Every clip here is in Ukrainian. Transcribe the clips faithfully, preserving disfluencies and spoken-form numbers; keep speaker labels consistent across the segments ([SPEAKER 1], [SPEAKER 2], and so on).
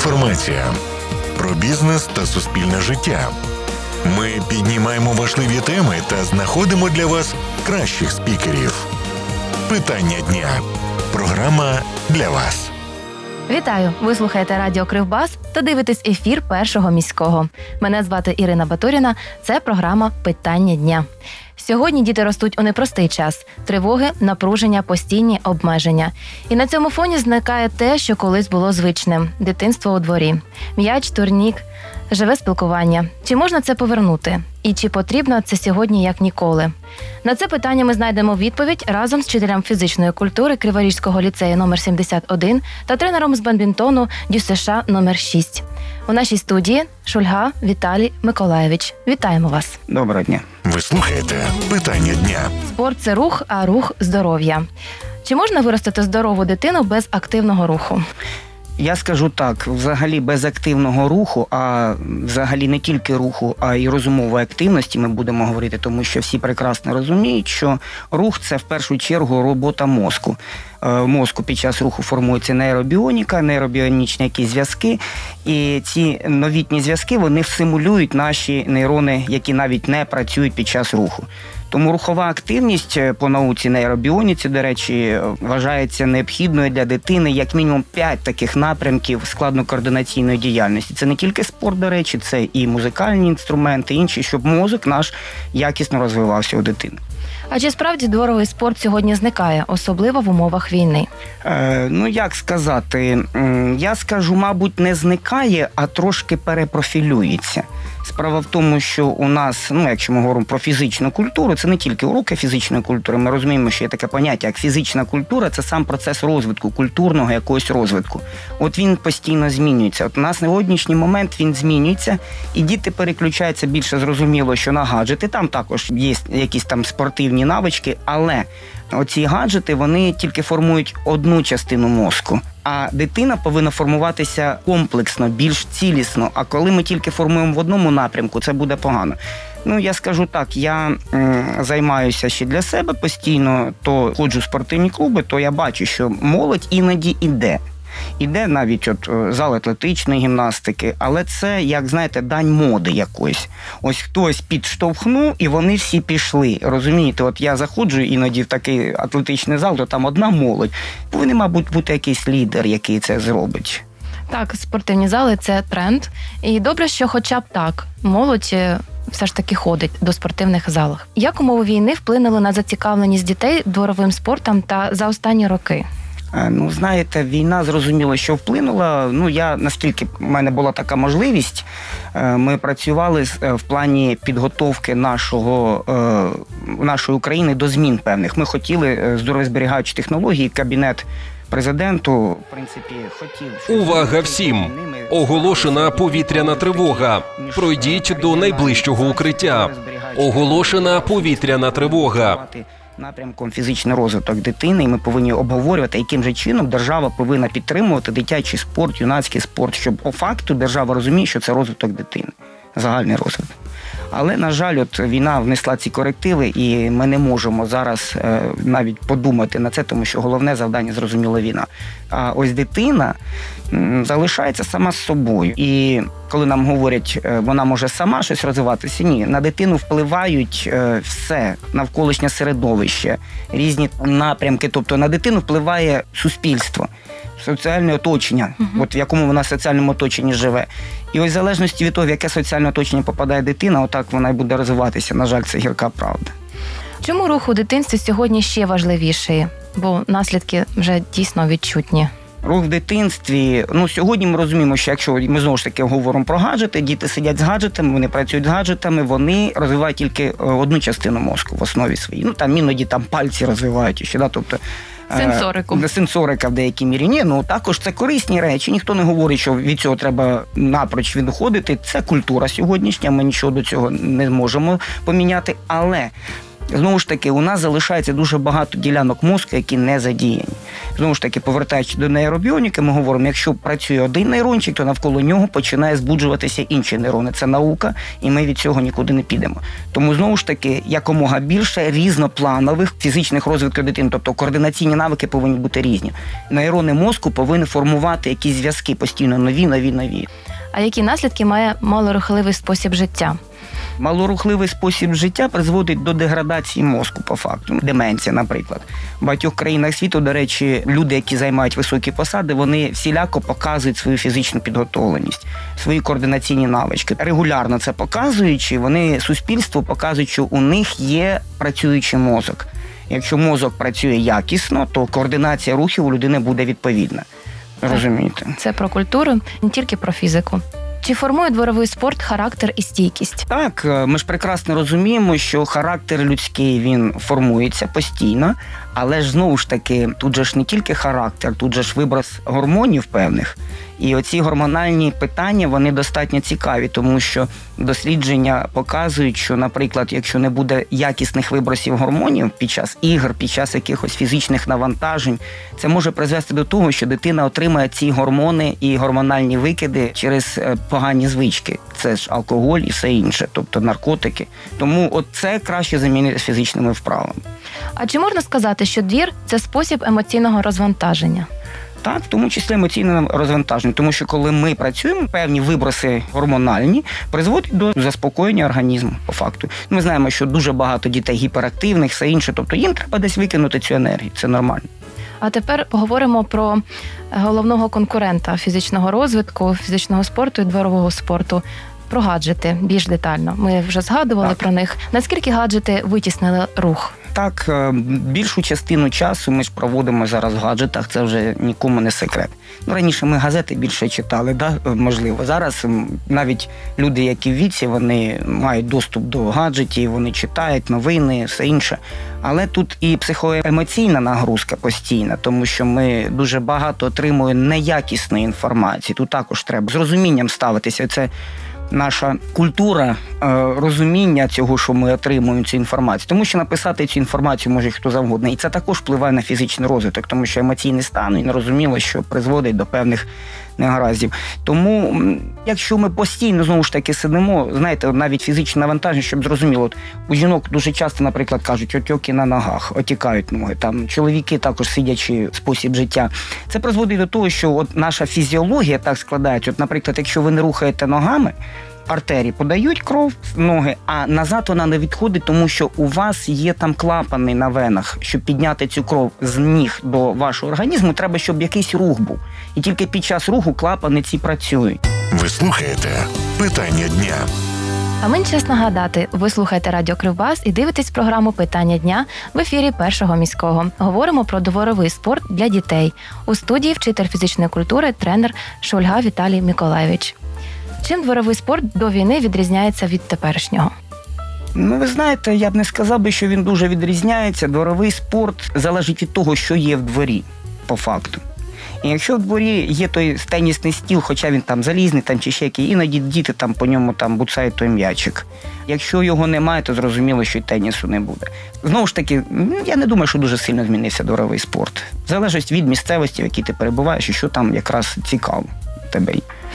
[SPEAKER 1] інформація про бізнес та суспільне життя. Ми піднімаємо важливі теми та знаходимо для вас кращих спікерів. Питання дня. Програма для вас.
[SPEAKER 2] Вітаю! Ви слухаєте радіо Кривбас та дивитесь ефір Першого міського. Мене звати Ірина Батуріна. Це програма «Питання дня». Сьогодні діти ростуть у непростий час. Тривоги, напруження, постійні обмеження. І на цьому фоні зникає те, що колись було звичним – дитинство у дворі. М'яч, турнік, живе спілкування. Чи можна це повернути? І чи потрібно це сьогодні як ніколи? На це питання ми знайдемо відповідь разом з вчителем фізичної культури Криворізького ліцею номер сімдесят один та тренером з бадмінтону ДЮСШ номер шість. У нашій студії Шульга Віталій Миколаєвич. Вітаємо вас!
[SPEAKER 3] Доброго дня!
[SPEAKER 1] Ви слухаєте «Питання дня».
[SPEAKER 2] Спорт – це рух, а рух – здоров'я. Чи можна виростити здорову дитину без активного руху?
[SPEAKER 3] Я скажу так, взагалі без активного руху, а взагалі не тільки руху, а й розумової активності ми будемо говорити, тому що всі прекрасно розуміють, що рух – це в першу чергу робота мозку. В мозку під час руху формується нейробіоніка, нейробіонічні якісь зв'язки, і ці новітні зв'язки, вони симулюють наші нейрони, які навіть не працюють під час руху. Тому рухова активність по науці нейробіоніці, до речі, вважається необхідною для дитини як мінімум п'ять таких напрямків складно-координаційної діяльності. Це не тільки спорт, до речі, це і музикальні інструменти, інші, щоб мозок наш якісно розвивався у дитини.
[SPEAKER 2] А чи справді дворовий спорт сьогодні зникає, особливо в умовах війни?
[SPEAKER 3] Е, ну, як сказати, я скажу, мабуть, не зникає, а трошки перепрофілюється. Справа в тому, що у нас, ну, якщо ми говоримо про фізичну культуру, це не тільки уроки фізичної культури, ми розуміємо, що є таке поняття, як фізична культура, це сам процес розвитку, культурного якогось розвитку. От він постійно змінюється. От у нас на сьогоднішній момент він змінюється, і діти переключаються більше зрозуміло, що на гаджети, там також є якісь там спортивні навички, але оці гаджети, вони тільки формують одну частину мозку. А дитина повинна формуватися комплексно, більш цілісно. А коли ми тільки формуємо в одному напрямку, це буде погано. Ну, я скажу так, я м, займаюся ще для себе постійно, то ходжу в спортивні клуби, то я бачу, що молодь іноді іде. Іде навіть от зал атлетичної гімнастики, але це, як, знаєте, дань моди якоїсь. Ось хтось підштовхнув, і вони всі пішли. Розумієте, от я заходжу іноді в такий атлетичний зал, то там одна молодь. Повинен, мабуть, бути якийсь лідер, який це зробить.
[SPEAKER 2] Так, спортивні зали – це тренд. І добре, що хоча б так молодь все ж таки ходить до спортивних залів. Як умови війни вплинули на зацікавленість дітей дворовим спортом та за останні роки?
[SPEAKER 3] Ну, знаєте, війна, зрозуміло, що вплинула. Ну, я, наскільки в мене була така можливість, ми працювали в плані підготовки нашого, нашої України до змін певних. Ми хотіли, здоров'язберігаючі технології, кабінет президенту, в принципі, хотів...
[SPEAKER 4] Увага всім! Оголошена повітряна тривога. Пройдіть до найближчого укриття. Оголошена повітряна тривога.
[SPEAKER 3] Напрямком фізичний розвиток дитини, і ми повинні обговорювати, яким же чином держава повинна підтримувати дитячий спорт, юнацький спорт, щоб по факту держава розуміє, що це розвиток дитини, загальний розвиток. Але, на жаль, от війна внесла ці корективи, і ми не можемо зараз е, навіть подумати на це, тому що головне завдання, зрозуміло, війна. А ось дитина м, залишається сама з собою. І коли нам говорять, е, вона може сама щось розвиватися, ні. На дитину впливають е, все, навколишнє середовище, різні напрямки. Тобто на дитину впливає суспільство, соціальне оточення, uh-huh. от в якому вона в соціальному оточенні живе. І ось в залежності від того, в яке соціальне оточення попадає дитина, отак вона й буде розвиватися. На жаль, це гірка правда.
[SPEAKER 2] Чому рух у дитинстві сьогодні ще важливіший? Бо наслідки вже дійсно відчутні.
[SPEAKER 3] Рух в дитинстві, ну, сьогодні ми розуміємо, що якщо ми знову ж таки говоримо про гаджети, діти сидять з гаджетами, вони працюють з гаджетами, вони розвивають тільки одну частину мозку в основі своїй. Ну, там іноді там пальці розвивають, ще, да, тобто
[SPEAKER 2] Сенсорику.
[SPEAKER 3] Е, сенсорика в деякій мірі. Ні, ну також це корисні речі. Ніхто не говорить, що від цього треба напроч відходити. Це культура сьогоднішня, ми нічого до цього не зможемо поміняти. Але Знову ж таки, у нас залишається дуже багато ділянок мозку, які не задіяні. Знову ж таки, повертаючись до нейробіоніки, ми говоримо, якщо працює один нейрончик, то навколо нього починає збуджуватися інші нейрони. Це наука, і ми від цього нікуди не підемо. Тому, знову ж таки, якомога більше різнопланових фізичних розвитків дитини, тобто координаційні навики повинні бути різні. Нейрони мозку повинні формувати якісь зв'язки постійно нові, нові, нові.
[SPEAKER 2] А які наслідки має малорухливий спосіб життя?
[SPEAKER 3] Малорухливий спосіб життя призводить до деградації мозку, по факту. Деменція, наприклад. В багатьох країнах світу, до речі, люди, які займають високі посади, вони всіляко показують свою фізичну підготовленість, свої координаційні навички. Регулярно це показуючи, вони суспільству показують, що у них є працюючий мозок. Якщо мозок працює якісно, то координація рухів у людини буде відповідна. Розумієте?
[SPEAKER 2] Це про культуру, не тільки про фізику. Чи формує дворовий спорт характер і стійкість?
[SPEAKER 3] Так, ми ж прекрасно розуміємо, що характер людський, він формується постійно, але ж знову ж таки, тут же ж не тільки характер, тут же ж виброс гормонів певних. І оці гормональні питання, вони достатньо цікаві, тому що дослідження показують, що, наприклад, якщо не буде якісних вибросів гормонів під час ігор, під час якихось фізичних навантажень, це може призвести до того, що дитина отримає ці гормони і гормональні викиди через погані звички. Це ж алкоголь і все інше, тобто наркотики. Тому от це краще замінити фізичними вправами.
[SPEAKER 2] А чи можна сказати, що двір – це спосіб емоційного розвантаження?
[SPEAKER 3] Так, в тому числі емоційне розвантаження, тому що коли ми працюємо, певні виброси гормональні призводять до заспокоєння організму, по факту. Ми знаємо, що дуже багато дітей гіперактивних, все інше, тобто їм треба десь викинути цю енергію, це нормально.
[SPEAKER 2] А тепер поговоримо про головного конкурента фізичного розвитку, фізичного спорту і дворового спорту. Про гаджети більш детально. Ми вже згадували так. про них. Наскільки гаджети витіснили рух?
[SPEAKER 3] Так, більшу частину часу ми ж проводимо зараз в гаджетах, це вже нікому не секрет. Ну, раніше ми газети більше читали, да? Можливо. Зараз навіть люди, які в віці, вони мають доступ до гаджетів, вони читають новини, все інше. Але тут і психоемоційна нагрузка постійна, тому що ми дуже багато отримуємо неякісної інформації. Тут також треба з розумінням ставитися. Це наша культура розуміння цього, що ми отримуємо цю інформацію. Тому що написати цю інформацію може хто завгодно. І це також впливає на фізичний розвиток, тому що емоційний стан, і нерозуміло, що призводить до певних негараздів. Тому, якщо ми постійно, знову ж таки, сидимо, знаєте, навіть фізичне навантаження, щоб зрозуміло, от у жінок дуже часто, наприклад, кажуть, отьоки на ногах, отікають ноги, там, чоловіки також сидячи спосіб життя. Це призводить до того, що от наша фізіологія так складається. От, наприклад, якщо ви не рухаєте ногами, артерії подають кров в ноги, а назад вона не відходить, тому що у вас є там клапани на венах. Щоб підняти цю кров з ніг до вашого організму, треба, щоб якийсь рух був. І тільки під час руху клапани ці працюють.
[SPEAKER 1] Ви слухаєте «Питання дня».
[SPEAKER 2] А мені час нагадати, ви слухаєте Радіо Кривбас і дивитесь програму «Питання дня» в ефірі Першого міського. Говоримо про дворовий спорт для дітей. У студії вчитель фізичної культури, тренер Шульга Віталій Миколайович. Чим дворовий спорт до війни відрізняється від теперішнього?
[SPEAKER 3] Ну, ви знаєте, я б не сказав би, що він дуже відрізняється. Дворовий спорт залежить від того, що є в дворі, по факту. І якщо в дворі є той тенісний стіл, хоча він там залізний там, чи ще який, іноді діти там по ньому там буцають той м'ячик. Якщо його немає, то зрозуміло, що й тенісу не буде. Знову ж таки, я не думаю, що дуже сильно змінився дворовий спорт. Залежить від місцевості, в якій ти перебуваєш, і що там якраз цікаво тебе.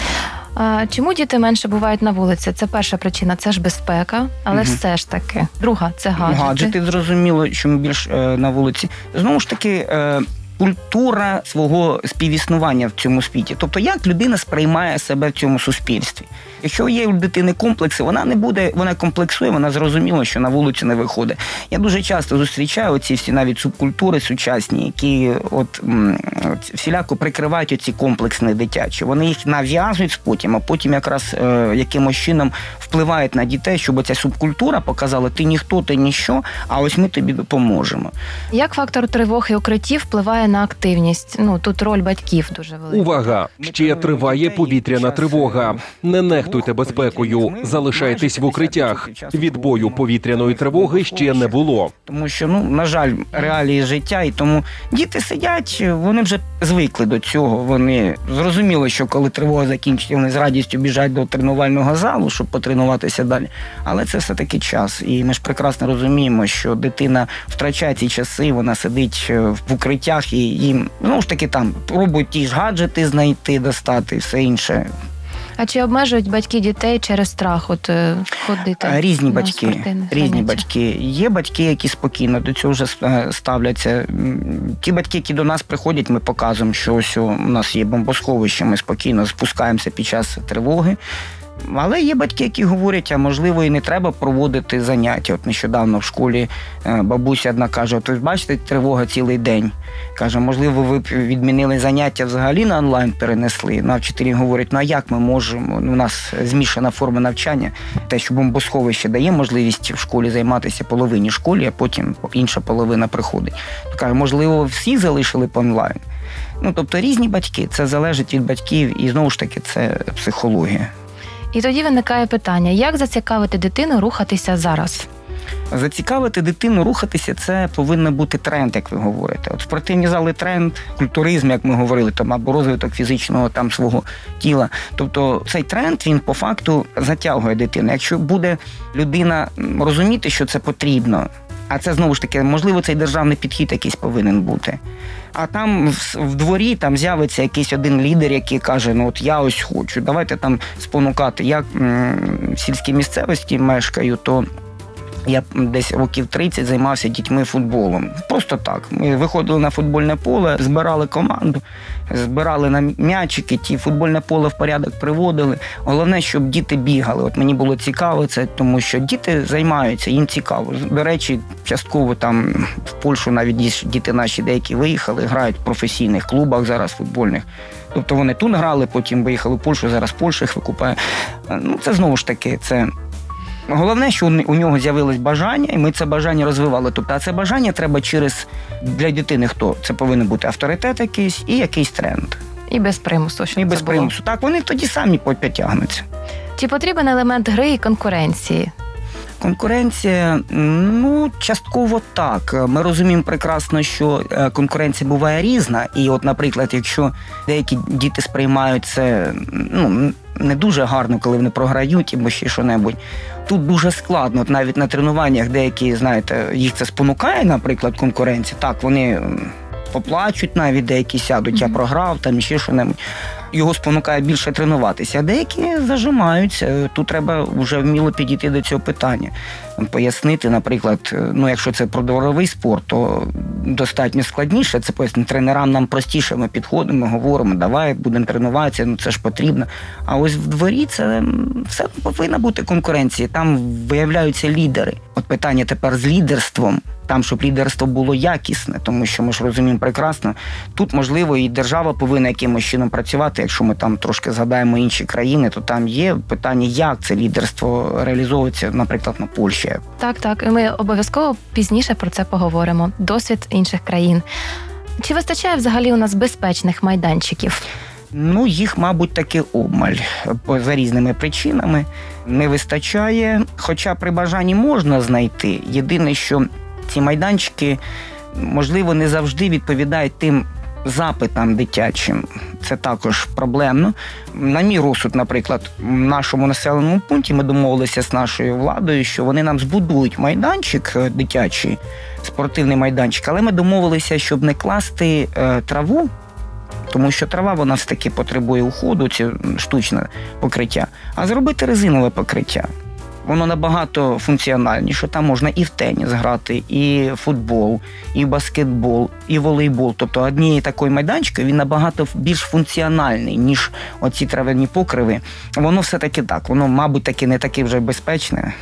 [SPEAKER 2] А чому діти менше бувають на вулиці? Це перша причина, це ж безпека, але угу. все ж таки. Друга – це гаджети.
[SPEAKER 3] Гаджети, зрозуміло, що ми більш е, на вулиці. Знову ж таки, е, культура свого співіснування в цьому світі. Тобто, як людина сприймає себе в цьому суспільстві. Якщо є у дитини комплекси, вона не буде, вона комплексує, вона зрозуміла, що на вулицю не виходить. Я дуже часто зустрічаю оці всі навіть субкультури сучасні, які от, от всіляко прикривають оці комплексні дитячі. Вони їх нав'язують потім, а потім якраз е, якимось чином впливають на дітей, щоб ця субкультура показала, ти ніхто, ти ніщо, а ось ми тобі допоможемо.
[SPEAKER 2] Як фактор тривоги укриттів впливає на активність? Ну, тут роль батьків дуже велика.
[SPEAKER 4] Увага! Ще триває повітряна тривога. Не нехтуйте безпекою, залишайтесь в укриттях. Відбою повітряної тривоги ще не було.
[SPEAKER 3] Тому що, ну, на жаль, реалії життя, і тому діти сидять, вони вже звикли до цього. Вони зрозуміли, що коли тривога закінчиться, вони з радістю біжать до тренувального залу, щоб потренуватися далі. Але це все-таки час. І ми ж прекрасно розуміємо, що дитина втрачає ці часи, вона сидить в укриттях і їм, ну ж таки, там пробують ті ж гаджети знайти, достати і все інше.
[SPEAKER 2] А чи обмежують батьки дітей через страх от е, ходити?
[SPEAKER 3] Різні
[SPEAKER 2] на
[SPEAKER 3] батьки,
[SPEAKER 2] спортивних
[SPEAKER 3] різні
[SPEAKER 2] заняттях?
[SPEAKER 3] батьки. Є батьки, які спокійно до цього вже ставляться. М, Ті батьки, які до нас приходять, ми показуємо, що ось у нас є бомбосховище, ми спокійно спускаємося під час тривоги. Але є батьки, які говорять, а можливо і не треба проводити заняття. От нещодавно в школі бабуся одна каже, от ви бачите, тривога цілий день. Каже, можливо, ви б відмінили заняття взагалі на онлайн перенесли. Ну, а вчителі говорять, ну а як ми можемо? Ну, у нас змішана форма навчання. Те, що бомбосховище дає можливість в школі займатися половині школі, а потім інша половина приходить. Каже, можливо, всі залишили б онлайн. Ну, тобто різні батьки, це залежить від батьків, і знову ж таки це психологія.
[SPEAKER 2] І тоді виникає питання, як зацікавити дитину рухатися зараз?
[SPEAKER 3] Зацікавити дитину рухатися, це повинен бути тренд, як ви говорите. От спортивні зали тренд, культуризм, як ми говорили, там, або розвиток фізичного там свого тіла. Тобто цей тренд, він по факту затягує дитину. Якщо буде людина розуміти, що це потрібно, а це, знову ж таки, можливо, цей державний підхід якийсь повинен бути. А там в, в дворі там з'явиться якийсь один лідер, який каже, ну от я ось хочу, давайте там спонукати. Я м, в сільській місцевості мешкаю, то я десь років тридцять займався дітьми футболом. Просто так. Ми виходили на футбольне поле, збирали команду, збирали на м'ячики, ті футбольне поле в порядок приводили. Головне, щоб діти бігали. От мені було цікаво це, тому що діти займаються, їм цікаво. До речі, частково там в Польщу навіть діти наші деякі виїхали, грають в професійних клубах зараз футбольних. Тобто вони тут грали, потім виїхали в Польщу, зараз Польща їх викупає. Ну, це знову ж таки, це... Головне, що у нього з'явилось бажання, і ми це бажання розвивали. Тобто, а це бажання треба через, для дитини хто? Це повинен бути авторитет якийсь і якийсь тренд.
[SPEAKER 2] І без примусу, щоб
[SPEAKER 3] І
[SPEAKER 2] це
[SPEAKER 3] без
[SPEAKER 2] було.
[SPEAKER 3] примусу. Так, вони тоді самі потягнуться.
[SPEAKER 2] Чи потрібен елемент гри і конкуренції?
[SPEAKER 3] Конкуренція, ну, частково так. Ми розуміємо прекрасно, що конкуренція буває різна. І от, наприклад, якщо деякі діти сприймають це, ну, не дуже гарно, коли вони програють або ще що-небудь, тут дуже складно. От навіть на тренуваннях деякі, знаєте, їх це спонукає, наприклад, конкуренція. Так, вони поплачуть навіть, деякі сядуть, я програв, там ще що-небудь. Його спонукає більше тренуватися, а деякі зажимаються. Тут треба вже вміло підійти до цього питання. Пояснити, наприклад, ну якщо це про дворовий спорт, то достатньо складніше. Це пояснити тренерам, нам простіше, ми підходимо, ми говоримо, давай, будемо тренуватися, ну це ж потрібно. А ось в дворі це все повинна бути конкуренція, там виявляються лідери. От питання тепер з лідерством, там, щоб лідерство було якісне, тому що ми ж розуміємо прекрасно, тут, можливо, і держава повинна якимось чином працювати. Якщо ми там трошки згадаємо інші країни, то там є питання, як це лідерство реалізовується, наприклад, на Польщі.
[SPEAKER 2] Так, так. І ми обов'язково пізніше про це поговоримо. Досвід інших країн. Чи вистачає взагалі у нас безпечних майданчиків?
[SPEAKER 3] Ну, їх, мабуть, таки обмаль. За різними причинами не вистачає. Хоча при бажанні можна знайти. Єдине, що ці майданчики, можливо, не завжди відповідають тим запитам дитячим. Це також проблемно. На мій розсуд, наприклад, в нашому населеному пункті ми домовилися з нашою владою, що вони нам збудують майданчик дитячий, спортивний майданчик, але ми домовилися, щоб не класти е, траву, тому що трава, вона все-таки потребує уходу, це штучне покриття, а зробити резинове покриття. Воно набагато функціональніше. Там можна і в теніс грати, і в футбол, і в баскетбол, і в волейбол. Тобто однієї такої майданчики, він набагато більш функціональний, ніж оці трав'яні покриви. Воно все-таки так. Воно, мабуть, таки не таке вже безпечне.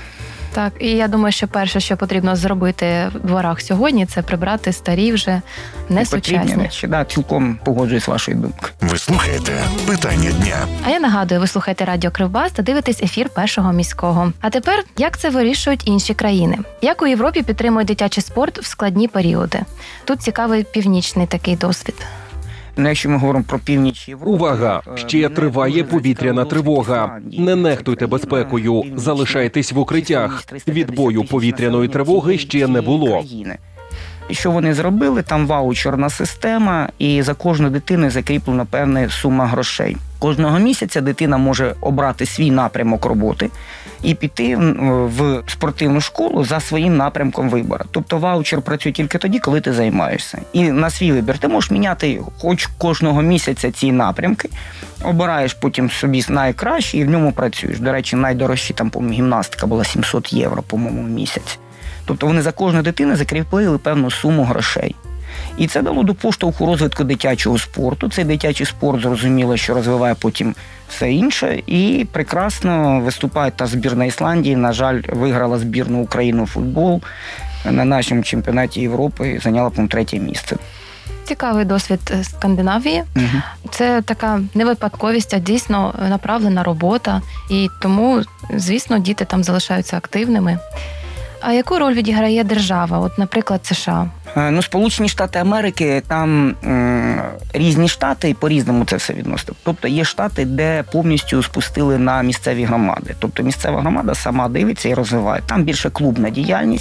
[SPEAKER 2] Так, і я думаю, що перше, що потрібно зробити в дворах сьогодні, це прибрати старі вже несучасні.
[SPEAKER 3] Потрібні речі. Да, цілком погоджуюсь з вашою думкою.
[SPEAKER 1] Ви слухаєте питання дня.
[SPEAKER 2] А я нагадую, ви слухаєте Радіо Кривбас та дивитесь ефір Першого міського. А тепер, як це вирішують інші країни? Як у Європі підтримують дитячий спорт в складні періоди? Тут цікавий північний такий досвід.
[SPEAKER 3] Ну, якщо ми говоримо про північ Європи...
[SPEAKER 4] Увага!
[SPEAKER 3] е,
[SPEAKER 4] Ще
[SPEAKER 3] мене
[SPEAKER 4] триває
[SPEAKER 3] дуже
[SPEAKER 4] повітряна
[SPEAKER 3] зацікавило
[SPEAKER 4] тривога.
[SPEAKER 3] Ісландія.
[SPEAKER 4] Не
[SPEAKER 3] Це
[SPEAKER 4] нехтуйте
[SPEAKER 3] країна
[SPEAKER 4] безпекою.
[SPEAKER 3] північна,
[SPEAKER 4] Залишайтесь в укриттях.
[SPEAKER 3] численність
[SPEAKER 4] Відбою
[SPEAKER 3] триста
[SPEAKER 4] повітряної
[SPEAKER 3] п'ятдесят
[SPEAKER 4] тривоги
[SPEAKER 3] тисяч
[SPEAKER 4] ще не було.
[SPEAKER 3] країни. І що вони зробили? Там ваучерна система, і за кожну дитину закріплена певна сума грошей. Кожного місяця дитина може обрати свій напрямок роботи і піти в спортивну школу за своїм напрямком вибору. Тобто ваучер працює тільки тоді, коли ти займаєшся. І на свій вибір ти можеш міняти хоч кожного місяця ці напрямки, обираєш потім собі найкращий і в ньому працюєш. До речі, найдорожчі там, по-моєму, гімнастика була сімсот євро, по-моєму, в місяць. Тобто вони за кожну дитину закріпили певну суму грошей. І це дало до поштовху розвитку дитячого спорту. Цей дитячий спорт, зрозуміло, що розвиває потім все інше. І прекрасно виступає та збірна Ісландії. На жаль, виграла збірну Україну у футбол на нашому чемпіонаті Європи і зайняла, по-моєму, третє місце.
[SPEAKER 2] Цікавий досвід Скандинавії.
[SPEAKER 3] Угу.
[SPEAKER 2] Це така не випадковість, а дійсно направлена робота. І тому, звісно, діти там залишаються активними. А яку роль відіграє держава, от, наприклад, США?
[SPEAKER 3] Ну, Сполучені Штати Америки, там м, різні штати, і по-різному це все відносить. Тобто є штати, де повністю спустили на місцеві громади. Тобто місцева громада сама дивиться і розвиває. Там більше клубна діяльність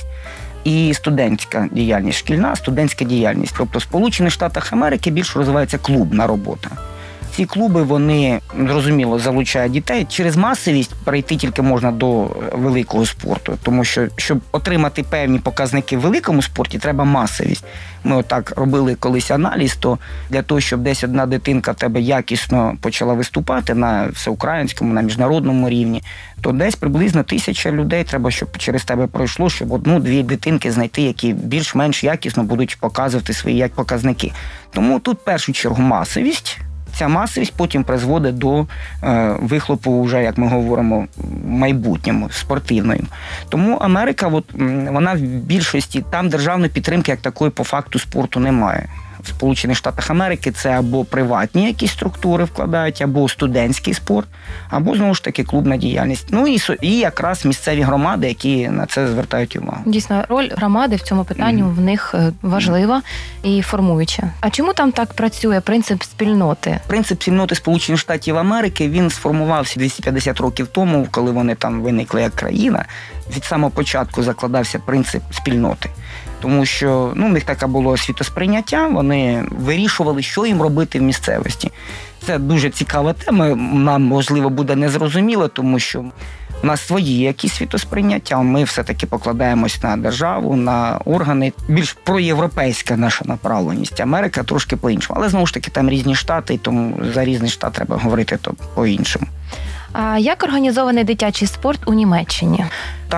[SPEAKER 3] і студентська діяльність, шкільна студентська діяльність. Тобто в Сполучених Штатах Америки більше розвивається клубна робота. Ці клуби, вони, зрозуміло, залучають дітей. Через масовість перейти тільки можна до великого спорту, тому що, щоб отримати певні показники в великому спорті, треба масовість. Ми отак робили колись аналіз, то для того, щоб десь одна дитинка в тебе якісно почала виступати на всеукраїнському, на міжнародному рівні, то десь приблизно тисяча людей треба, щоб через тебе пройшло, щоб одну-дві дитинки знайти, які більш-менш якісно будуть показувати свої як показники. Тому тут в першу чергу масовість. Ця масовість потім призводить до е, вихлопу, вже, як ми говоримо, в майбутньому, спортивною. Тому Америка, от, вона в більшості, там державної підтримки як такої по факту спорту немає. В Сполучених Штатах Америки це або приватні якісь структури вкладають, або студентський спорт, або, знову ж таки, клубна діяльність. Ну і, і якраз місцеві громади, які на це звертають увагу.
[SPEAKER 2] Дійсно, роль громади в цьому питанні mm-hmm. в них важлива і формуюча. А чому там так працює принцип спільноти?
[SPEAKER 3] Принцип спільноти Сполучених Штатів Америки, він сформувався двісті п'ятдесят років тому, коли вони там виникли як країна. Від самого початку закладався принцип спільноти. Тому що ну, у них таке було світосприйняття, вони вирішували, що їм робити в місцевості. Це дуже цікава тема, нам, можливо, буде незрозуміло, тому що у нас свої якісь світосприйняття, ми все-таки покладаємось на державу, на органи. Більш проєвропейська наша направленість. Америка трошки по-іншому. Але, знову ж таки, там різні штати, і тому за різний штат треба говорити то по-іншому.
[SPEAKER 2] А як організований дитячий спорт у Німеччині?